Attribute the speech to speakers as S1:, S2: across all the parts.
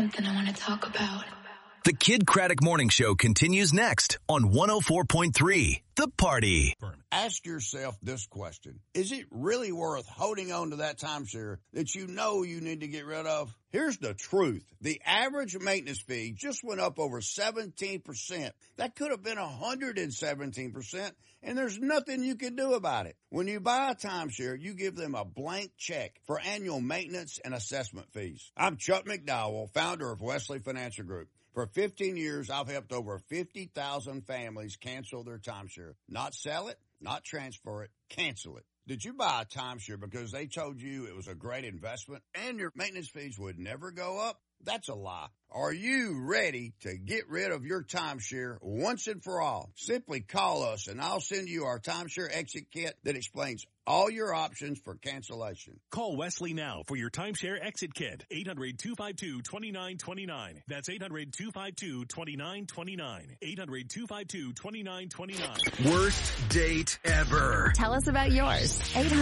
S1: something I want to talk about.
S2: The Kid Craddock Morning Show continues next on 104.3 The Party.
S3: Ask yourself this question. Is it really worth holding on to that timeshare that you know you need to get rid of? Here's the truth. The average maintenance fee just went up over 17%. That could have been 117%, and there's nothing you can do about it. When you buy a timeshare, you give them a blank check for annual maintenance and assessment fees. I'm Chuck McDowell, founder of Wesley Financial Group. For 15 years, I've helped over 50,000 families cancel their timeshare. Not sell it, not transfer it, cancel it. Did you buy a timeshare because they told you it was a great investment and your maintenance fees would never go up? That's a lie. Are you ready to get rid of your timeshare once and for all? Simply call us and I'll send you our timeshare exit kit that explains all your options for cancellation.
S4: Call Wesley now for your timeshare exit kit. 800-252-2929. That's 800-252-2929. 800-252-2929.
S2: Worst date ever.
S5: Tell us about yours.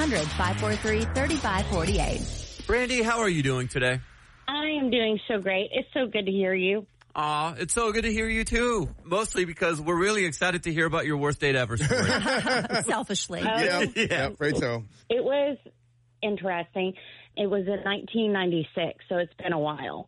S5: 800-543-3548.
S6: Brandy, how are you doing today?
S7: I am doing so great. It's so good to hear you.
S6: Aw, it's so good to hear you too. Mostly because we're really excited to hear about your worst date ever story.
S5: Selfishly.
S8: Yeah, right so.
S7: It was interesting. It was in 1996, so it's been a while.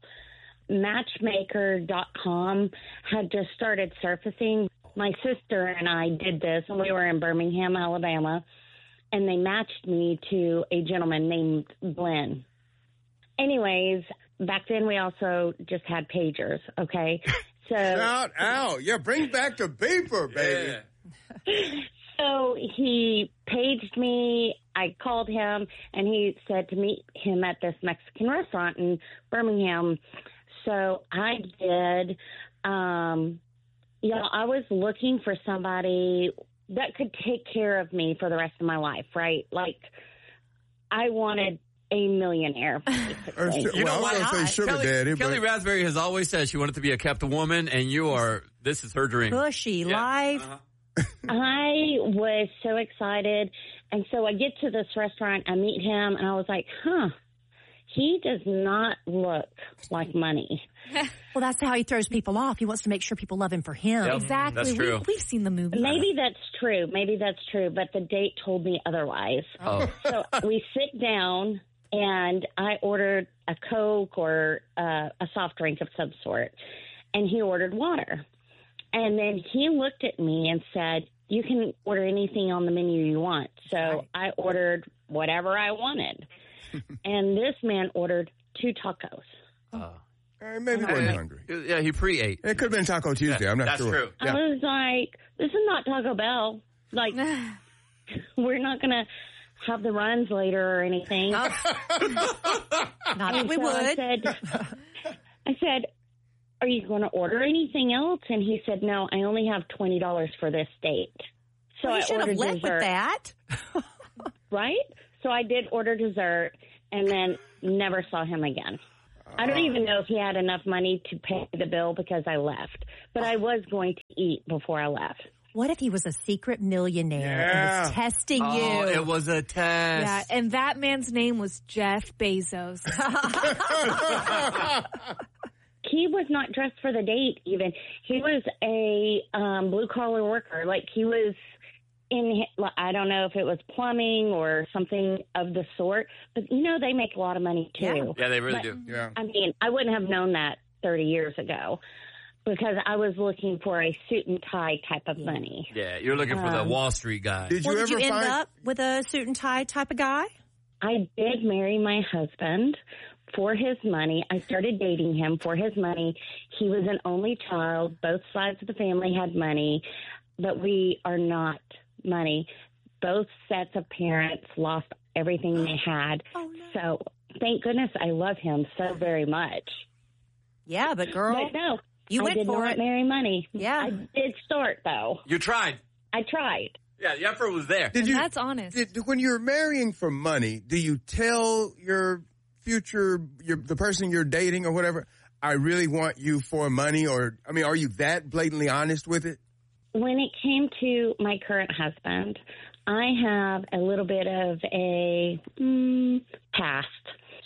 S7: Matchmaker.com had just started surfacing. My sister and I did this, and we were in Birmingham, Alabama, and they matched me to a gentleman named Glenn. Anyways, back then we also just had pagers, okay? So
S8: Out. Yeah, bring back the beeper, baby.
S6: Yeah.
S7: So he paged me. I called him, and he said to meet him at this Mexican restaurant in Birmingham. So I did. I was looking for somebody that could take care of me for the rest of my life, right? Like, I wanted a millionaire.
S6: You know
S8: I was going to say sugar daddy.
S6: Kelly Raspberry has always said she wanted to be a kept woman, and this is her dream.
S5: Bushy life.
S6: Uh-huh.
S7: I was so excited. And so I get to this restaurant, I meet him, and I was like, he does not look like money.
S5: Well, that's how he throws people off. He wants to make sure people love him for him.
S6: Yep,
S5: Exactly.
S6: that's true.
S5: We've seen the movie.
S7: Maybe that's true. But the date told me otherwise.
S6: Oh.
S7: So we sit down, and I ordered a Coke or a soft drink of some sort, and he ordered water. And then he looked at me and said, you can order anything on the menu you want. So I ordered whatever I wanted. And this man ordered 2 tacos.
S8: Maybe he wasn't hungry.
S6: Yeah, he pre-ate.
S8: It could have been Taco Tuesday. I'm not
S6: That's
S8: sure.
S6: true.
S7: I was like, this is not Taco Bell. Like, we're not going to have the runs later or anything.
S5: Not if we would.
S7: I said, are you going to order anything else? And he said, no, I only have $20 for this date. So
S5: Well, you
S7: I
S5: should have
S7: ordered
S5: led
S7: dessert.
S5: with that.
S7: Right? So I did order dessert and then never saw him again. I don't even know if he had enough money to pay the bill because I left. But I was going to eat before I left.
S5: What if he was a secret millionaire and was testing you?
S6: Oh, it was a test.
S9: Yeah, and that man's name was Jeff Bezos.
S7: He was not dressed for the date even. He was a blue-collar worker. Like, he was I don't know if it was plumbing or something of the sort. But, they make a lot of money, too.
S6: Yeah, they really do.
S8: Yeah.
S7: I mean, I wouldn't have known that 30 years ago because I was looking for a suit and tie type of money.
S6: Yeah, you're looking for the Wall Street guy.
S8: Did you
S5: Did you
S8: ever
S5: end
S8: find...
S5: up with a suit and tie type of guy?
S7: I did marry my husband for his money. I started dating him for his money. He was an only child. Both sides of the family had money, but we are not money. Both sets of parents lost everything they had.
S5: Oh, no.
S7: So thank goodness I love him so very much.
S5: Yeah, but girl,
S7: But no,
S5: you
S7: I
S5: went
S7: did
S5: for
S7: not
S5: it.
S7: marry money.
S5: Yeah.
S7: I did start, though.
S6: You tried.
S7: I tried.
S6: Yeah, the effort was there.
S8: Did you,
S9: That's honest.
S8: when you're marrying for money, do you tell your future, the person you're dating or whatever, I really want you for money? Or, I mean, are you that blatantly honest with it?
S7: When it came to my current husband, I have a little bit of a past.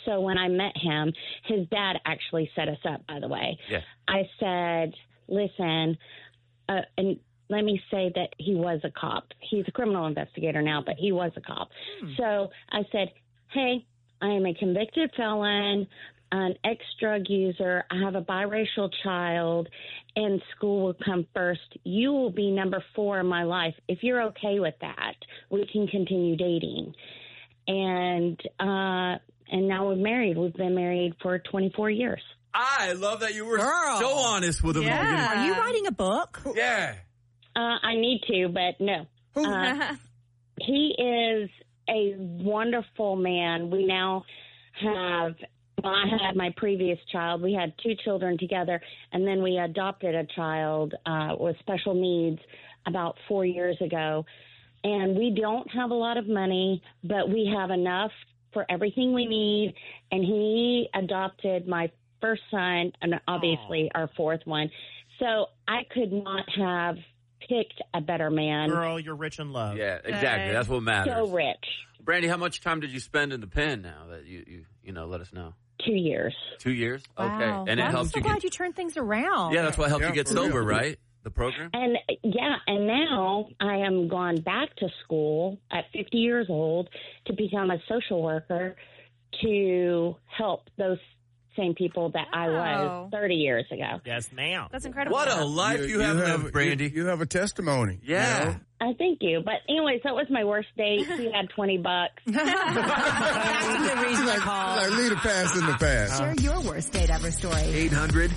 S7: So when I met him, his dad actually set us up, by the way.
S6: Yeah.
S7: I said, listen, and let me say that he was a cop. He's a criminal investigator now, but he was a cop. So I said, hey, I am a convicted felon, an ex-drug user. I have a biracial child, and school will come first. You will be number 4 in my life. If you're okay with that, we can continue dating. And now we're married. We've been married for 24 years.
S6: I love that you were
S5: Girl.
S6: so honest with him.
S5: Are you writing a book?
S6: Yeah.
S7: I need to, but no. He is a wonderful man. We now have, well, I had my previous child. We had 2 children together, and then we adopted a child with special needs about 4 years ago. And we don't have a lot of money, but we have enough for everything we need. And he adopted my first son and obviously our 4th one. So I could not have picked a better man.
S1: Girl, you're rich in love.
S6: Yeah, exactly. That's what matters.
S7: So rich.
S6: Brandy, how much time did you spend in the pen now that you know, let us know?
S7: 2 years.
S6: 2 years?
S5: Wow.
S6: Okay. And it
S5: I'm
S6: helps
S5: so
S6: you
S5: glad
S6: get...
S5: you turned things around.
S6: Yeah, that's what helped you get
S8: for
S6: sober,
S8: real.
S6: right? The program?
S7: And now I am gone back to school at 50 years old to become a social worker to help those same people that I was 30 years ago.
S1: Yes, ma'am.
S9: That's incredible.
S6: What a life you have lived, Brandy.
S8: You have a testimony.
S6: Yeah.
S8: You know?
S7: I thank you. But anyways, that was my worst date. He had $20.
S5: That's a good reason to call.
S8: Like, leave the past in the past.
S5: Share your worst date ever story.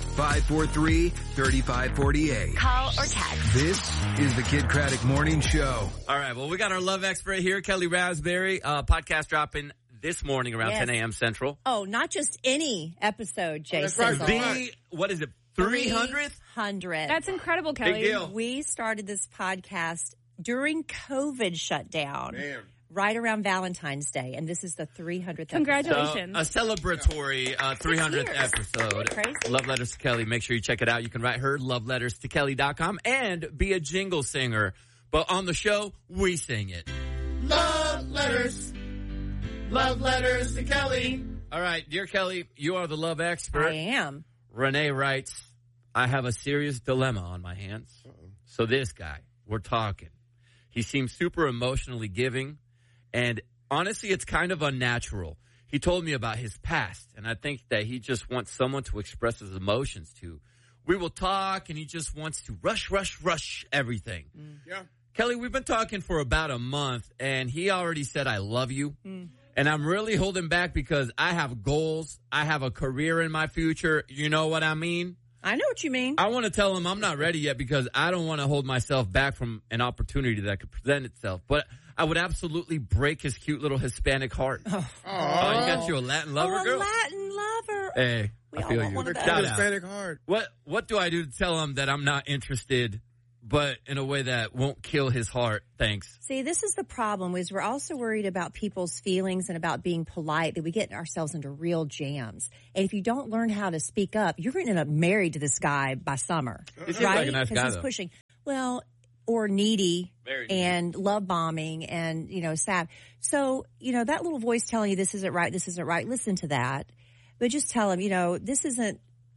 S2: 800-543-3548.
S5: Call or text.
S2: This is the Kid Craddock Morning Show.
S6: All right. Well, we got our love expert here, Kelly Raspberry. Podcast dropping this morning around 10 a.m. Central.
S5: Oh, not just any episode, Jason.
S8: that's right.
S6: What is it, 300th?
S5: 300.
S9: That's incredible, Kelly.
S6: Big deal.
S5: We started this podcast during COVID shutdown.
S8: Damn.
S5: Right around Valentine's Day, and this is the 300th
S9: Congratulations.
S6: So, a celebratory 300th episode.
S5: Crazy.
S6: Love Letters to Kelly. Make sure you check it out. You can write her, loveletterstokelly.com, and be a jingle singer. But on the show, we sing it.
S1: Love letters. Love letters to Kelly.
S6: All right, dear Kelly, you are the love expert.
S5: I am.
S6: Renee writes, I have a serious dilemma on my hands. So this guy, we're talking. He seems super emotionally giving, and honestly, it's kind of unnatural. He told me about his past, and I think that he just wants someone to express his emotions to. We will talk, and he just wants to rush everything.
S8: Yeah.
S6: Kelly, we've been talking for about a month, and he already said, I love you. And I'm really holding back because I have goals. I have a career in my future. You know what I mean?
S5: I know what you mean.
S6: I want to tell him I'm not ready yet because I don't want to hold myself back from an opportunity that could present itself. But I would absolutely break his cute little Hispanic heart. Oh, you got you a Latin lover,
S5: a
S6: girl?
S5: Latin lover.
S6: Hey,
S5: We
S6: I
S5: all
S6: feel
S5: want
S6: you.
S5: one of those.
S6: Shout out.
S8: Hispanic heart.
S6: What do I do to tell him that I'm not interested, but in a way that won't kill his heart? Thanks.
S5: See, this is the problem is we're also worried about people's feelings and about being polite, that we get ourselves into real jams. And if you don't learn how to speak up, you're going to end up married to this guy by summer.
S6: He seems
S5: right?
S6: like a nice guy,
S5: he's
S6: though.
S5: pushing. Well, or needy
S6: Very needy.
S5: and love bombing and, sad. So, that little voice telling you this isn't right, listen to that. But just tell him, this isn't,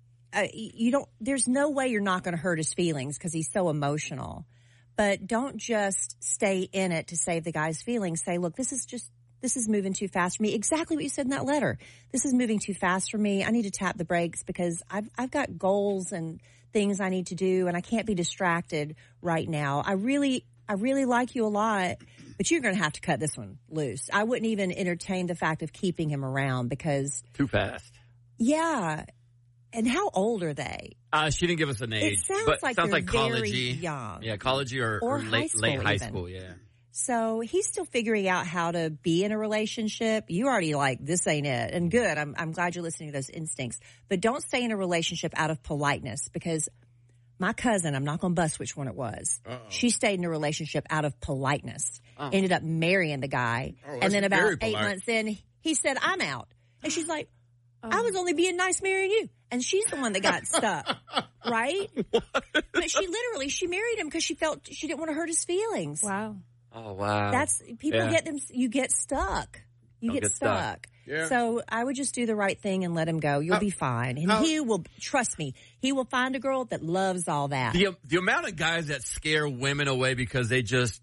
S5: there's no way you're not going to hurt his feelings because he's so emotional. But don't just stay in it to save the guy's feelings. Say, look, this is moving too fast for me. Exactly what you said in that letter. This is moving too fast for me. I need to tap the brakes because I've got goals and things I need to do, and I can't be distracted right now. I really like you a lot, but you're going to have to cut this one loose. I wouldn't even entertain the fact of keeping him around because
S6: Too fast.
S5: yeah. And how old are they?
S6: She didn't give us an age.
S5: sounds
S6: but
S5: like
S6: sounds
S5: they're
S6: like
S5: very
S6: college-y.
S5: young.
S6: Yeah, college-y or
S5: high
S6: late
S5: school
S6: high
S5: even.
S6: school, yeah.
S5: So he's still figuring out how to be in a relationship. You already this ain't it. And good. I'm glad you're listening to those instincts. But don't stay in a relationship out of politeness because my cousin, I'm not going to bust which one it was. She stayed in a relationship out of politeness. Ended up marrying the guy. And then about 8 months in, he said, I'm out. And she's like, I was only being nice marrying you. And she's the one that got stuck. Right? But she married him because she felt she didn't want to hurt his feelings.
S9: Wow.
S6: Oh, wow.
S5: That's people you get stuck. You
S6: Don't
S5: get stuck.
S8: Yeah.
S5: So I would just do the right thing and let him go. You'll be fine. And he will, trust me, he will find a girl that loves all that.
S6: The amount of guys that scare women away because they just,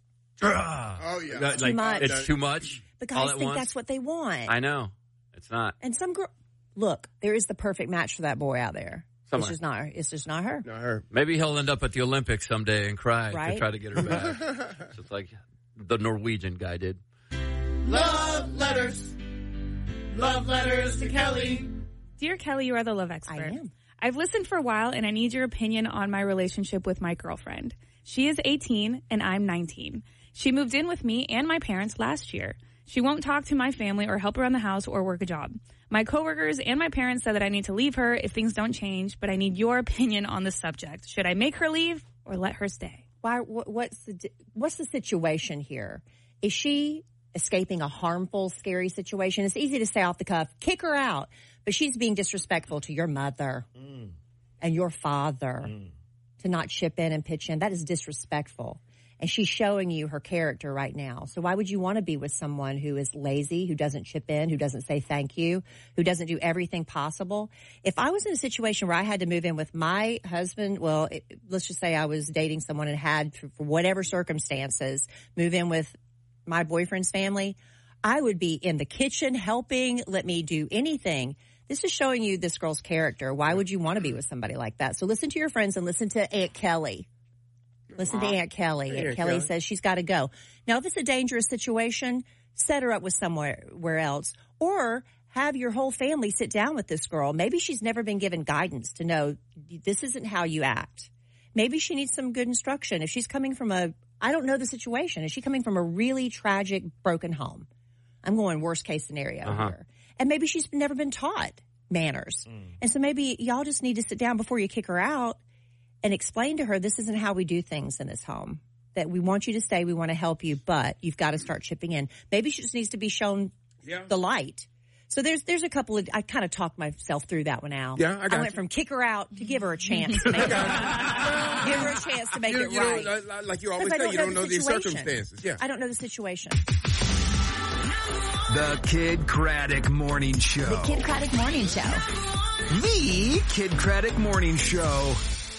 S5: Too much.
S6: It's too much.
S5: The guys think that's what they want.
S6: I know. It's not.
S5: And some girl, look, there is the perfect match for that boy out there.
S6: Somewhere.
S5: It's just not her.
S8: Not her.
S6: Maybe he'll end up at the Olympics someday and cry to
S5: Right?
S6: try to get her back. Just like the Norwegian guy did.
S1: Love letters. Love letters to Kelly.
S9: Dear Kelly, you are the love expert.
S5: I am.
S9: I've listened for a while, and I need your opinion on my relationship with my girlfriend. She is 18, and I'm 19. She moved in with me and my parents last year. She won't talk to my family or help around the house or work a job. My coworkers and my parents said that I need to leave her if things don't change, but I need your opinion on the subject. Should I make her leave or let her stay?
S5: Why? What's the situation here? Is she escaping a harmful, scary situation? It's easy to say off the cuff, kick her out, but she's being disrespectful to your mother and your father to not chip in and pitch in. That is disrespectful. And she's showing you her character right now. So why would you want to be with someone who is lazy, who doesn't chip in, who doesn't say thank you, who doesn't do everything possible? If I was in a situation where I had to move in with my husband, let's just say I was dating someone and had, for whatever circumstances, move in with my boyfriend's family, I would be in the kitchen helping, let me do anything. This is showing you this girl's character. Why would you want to be with somebody like that? So listen to your friends and listen to Aunt Kelly. Listen to Aunt Kelly. Aunt Kelly says she's got to go. Now, if it's a dangerous situation, set her up with somewhere else. Or have your whole family sit down with this girl. Maybe she's never been given guidance to know this isn't how you act. Maybe she needs some good instruction. If she's coming from I don't know the situation. Is she coming from a really tragic, broken home? I'm going worst case scenario here. And maybe she's never been taught manners. And so maybe y'all just need to sit down before you kick her out and explain to her this isn't how we do things in this home, that we want you to stay, we want to help you, but you've got to start chipping in. Maybe she just needs to be shown the light. So there's a couple of, I kind of talked myself through that one out.
S8: Yeah, I
S5: went from kick her out to give her a chance to make it right. Give her a chance to make it right.
S8: Like you always say, you don't know the circumstances. Yeah.
S5: I don't know the situation.
S2: The Kid Craddock Morning Show.
S10: The Kid Craddock Morning Show.
S2: The Kid Craddock Morning Show.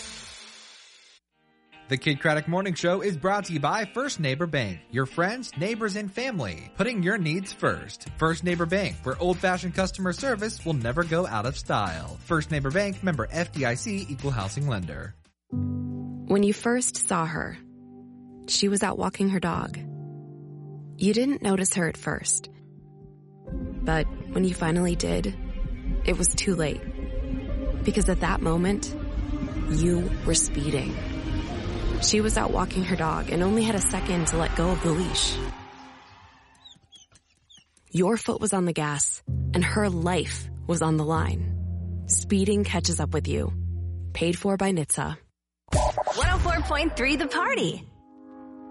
S11: The Kid Craddock Morning Show is brought to you by First Neighbor Bank. Your friends, neighbors, and family. Putting your needs first. First Neighbor Bank, where old-fashioned customer service will never go out of style. First Neighbor Bank, member FDIC, equal housing lender.
S12: When you first saw her, she was out walking her dog. You didn't notice her at first. But when you finally did, it was too late. Because at that moment, you were speeding. She was out walking her dog and only had a second to let go of the leash. Your foot was on the gas, and her life was on the line. Speeding catches up with you. Paid for by NHTSA.
S10: 104.3 The Party.